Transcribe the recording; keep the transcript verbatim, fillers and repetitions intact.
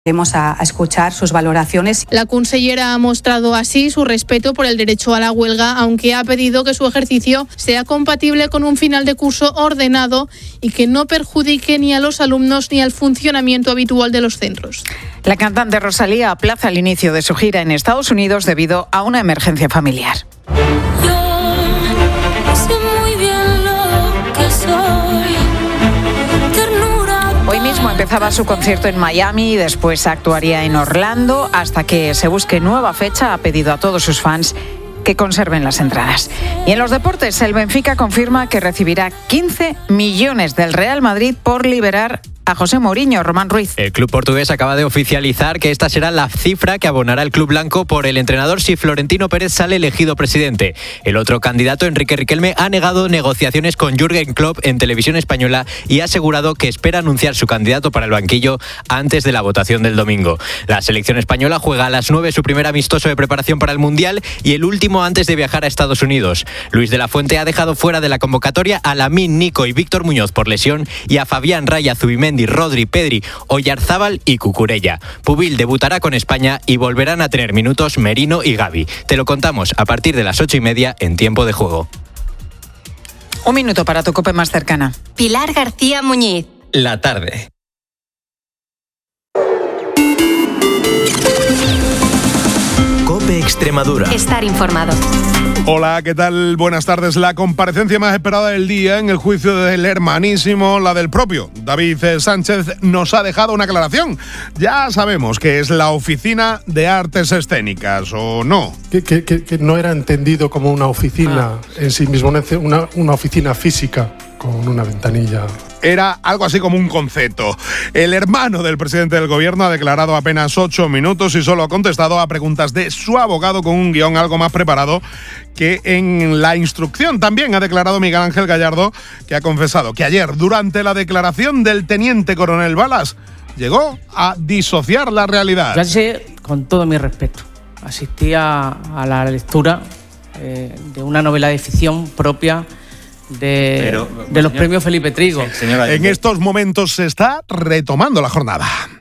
Vamos a escuchar sus valoraciones. La consellera ha mostrado así su respeto por el derecho a la huelga, aunque ha pedido que su ejercicio sea compatible con un final de curso ordenado y que no perjudique ni a los alumnos ni al funcionamiento habitual de los centros. La cantante Rosalía aplaza el inicio de su gira en Estados Unidos debido a una emergencia familiar. Yo sé muy bien lo que soy. Hoy mismo empezaba su concierto en Miami y después actuaría en Orlando. Hasta que se busque nueva fecha, ha pedido a todos sus fans que conserven las entradas. Y en los deportes, el Benfica confirma que recibirá quince millones del Real Madrid por liberar a José Mourinho. Román Ruiz. El club portugués acaba de oficializar que esta será la cifra que abonará el club blanco por el entrenador si Florentino Pérez sale elegido presidente. El otro candidato, Enrique Riquelme, ha negado negociaciones con Jürgen Klopp en televisión española y ha asegurado que espera anunciar su candidato para el banquillo antes de la votación del domingo. La selección española juega a las nueve su primer amistoso de preparación para el Mundial y el último antes de viajar a Estados Unidos. Luis de la Fuente ha dejado fuera de la convocatoria a Lamine, Nico y Víctor Muñoz por lesión y a Fabián, Raya, Zubimendi, Rodri, Pedri, Oyarzábal y Cucurella. Pubil debutará con España y volverán a tener minutos Merino y Gavi. Te lo contamos a partir de las ocho y media en Tiempo de Juego. Un minuto para tu COPE más cercana. Pilar García Muñiz. La tarde. COPE Extremadura. Estar informado. Hola, ¿qué tal? Buenas tardes. La comparecencia más esperada del día en el juicio del hermanísimo, la del propio David Sánchez, nos ha dejado una aclaración. Ya sabemos que es la Oficina de Artes Escénicas, ¿o no? Que, que, que, que no era entendido como una oficina ah. en sí mismo, una, una oficina física con una ventanilla. Era algo así como un concepto. El hermano del presidente del gobierno ha declarado apenas ocho minutos y solo ha contestado a preguntas de su abogado con un guión algo más preparado que en la instrucción. También ha declarado Miguel Ángel Gallardo, que ha confesado que ayer, durante la declaración del teniente coronel Balas, llegó a disociar la realidad. Yo ayer, con todo mi respeto, asistí a, a la lectura eh, de una novela de ficción propia de, Pero, de los señor, premios Felipe Trigo. Sí, en estos momentos se está retomando la jornada.